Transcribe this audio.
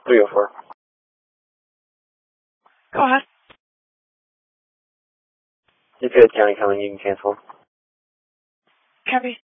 304. Go ahead. If you had county coming, you can cancel. Copy.